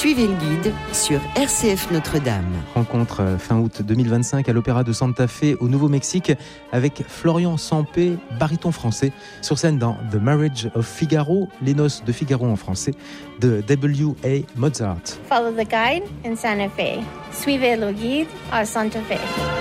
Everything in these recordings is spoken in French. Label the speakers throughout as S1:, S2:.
S1: Suivez le guide sur RCF Notre-Dame.
S2: Rencontre fin août 2025 à l'Opéra de Santa Fe au Nouveau-Mexique avec Florian Sampé, baryton français, sur scène dans The Marriage of Figaro, Les Noces de Figaro en français, de W.A. Mozart.
S3: Follow the guide in Santa Fe. Suivez le guide à Santa Fe.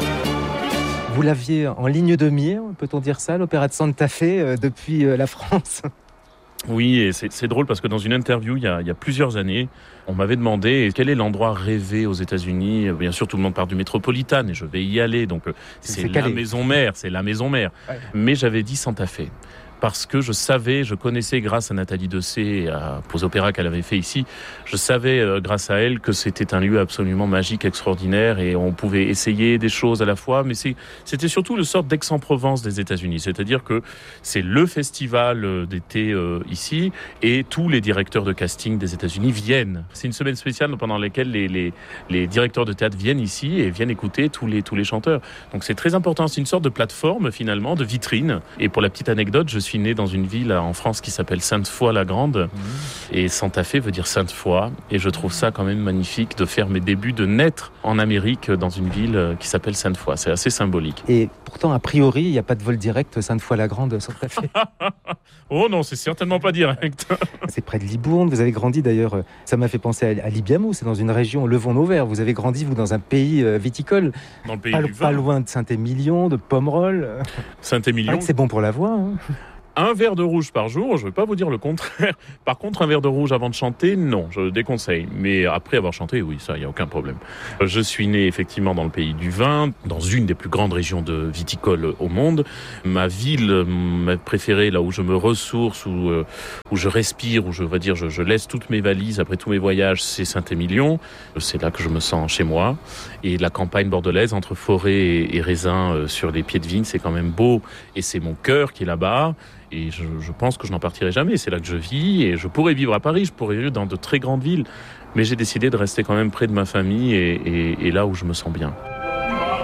S2: Vous l'aviez en ligne de mire, peut-on dire ça, l'Opéra de Santa Fe, depuis la France?
S4: Oui, et c'est drôle parce que dans une interview il y a plusieurs années, on m'avait demandé quel est l'endroit rêvé aux États-Unis. Bien sûr, tout le monde part du Métropolitan et je vais y aller, donc c'est la maison mère, Ouais. Mais j'avais dit Santa Fe. Parce que je connaissais grâce à Nathalie Dessay et aux opéras qu'elle avait fait ici, je savais grâce à elle que c'était un lieu absolument magique, extraordinaire et on pouvait essayer des choses à la fois, mais c'était surtout le sort d'Aix-en-Provence des États-Unis, c'est-à-dire que c'est le festival d'été ici et tous les directeurs de casting des États-Unis viennent. C'est une semaine spéciale pendant laquelle les directeurs de théâtre viennent ici et viennent écouter tous les chanteurs. Donc c'est très important, c'est une sorte de plateforme finalement, de vitrine. Et pour la petite anecdote, je suis né dans une ville en France qui s'appelle Sainte-Foy-la-Grande. Et Santa Fe veut dire Sainte-Foy. Et je trouve ça quand même magnifique de faire mes débuts, de naître en Amérique dans une ville qui s'appelle Sainte-Foy. C'est assez symbolique.
S2: Et pourtant, a priori, il n'y a pas de vol direct Sainte-Foy-la-Grande Santa Fe.
S4: Oh non, c'est certainement pas direct.
S2: C'est près de Libourne. Vous avez grandi d'ailleurs, ça m'a fait penser à Libiamo. C'est dans une région, Levons-nos-Verts. Vous avez grandi, vous, dans un pays viticole.
S4: Dans le pays du vin.
S2: Pas loin de Saint-Émilion, de Pomerol.
S4: Saint-Émilion.
S2: C'est bon pour la voix, hein.
S4: Un verre de rouge par jour, je ne vais pas vous dire le contraire. Par contre, un verre de rouge avant de chanter, non, je déconseille. Mais après avoir chanté, oui, ça, il n'y a aucun problème. Je suis né effectivement dans le pays du vin, dans une des plus grandes régions de viticole au monde. Ma ville préférée, là où je me ressource, où je respire, où je laisse toutes mes valises après tous mes voyages, c'est Saint-Émilion. C'est là que je me sens chez moi. Et la campagne bordelaise, entre forêt et raisins sur les pieds de vigne, c'est quand même beau. Et c'est mon cœur qui est là-bas. Et je pense que je n'en partirai jamais. C'est là que je vis et je pourrais vivre à Paris, je pourrais vivre dans de très grandes villes. Mais j'ai décidé de rester quand même près de ma famille et là où je me sens bien.